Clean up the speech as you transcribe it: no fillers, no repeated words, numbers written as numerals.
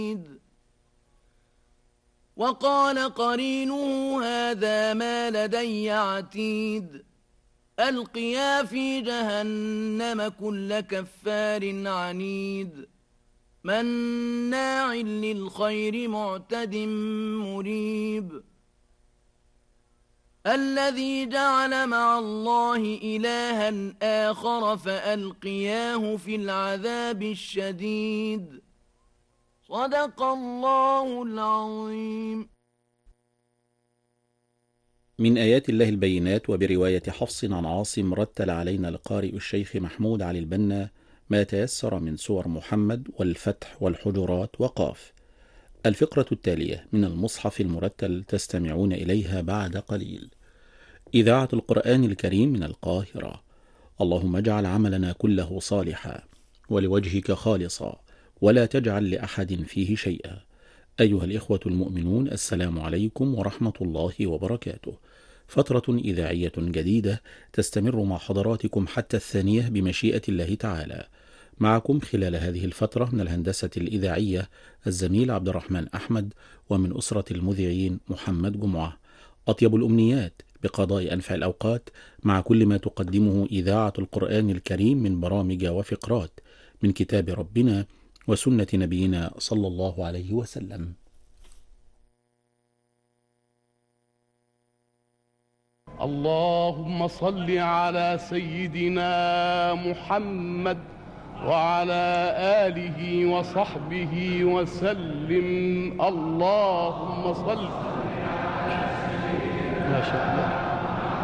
وقال قرينه هذا ما لدي عتيد ألقيا في جهنم كل كفار عنيد مناع للخير معتد مريب الذي جعل مع الله إلها آخر فألقياه في العذاب الشديد صدق الله العظيم. من آيات الله البينات. وبرواية حفص عن عاصم رتل علينا القارئ الشيخ محمود علي البنا ما تيسر من سور محمد والفتح والحجرات وقاف. الفقرة التالية من المصحف المرتل تستمعون إليها بعد قليل. إذاعة القرآن الكريم من القاهرة. اللهم اجعل عملنا كله صالحا ولوجهك خالصا ولا تجعل لأحد فيه شيئا. أيها الإخوة المؤمنون، السلام عليكم ورحمة الله وبركاته. فترة إذاعية جديدة تستمر مع حضراتكم حتى 2 بمشيئة الله تعالى. معكم خلال هذه الفترة من الهندسة الإذاعية الزميل عبد الرحمن أحمد، ومن أسرة المذيعين محمد جمعة. أطيب الأمنيات بقضاء أنفع الأوقات مع كل ما تقدمه إذاعة القرآن الكريم من برامج وفقرات من كتاب ربنا وسنة نبينا صلى الله عليه وسلم. اللهم صل على سيدنا محمد وعلى آله وصحبه وسلم. اللهم صل. ما شاء الله.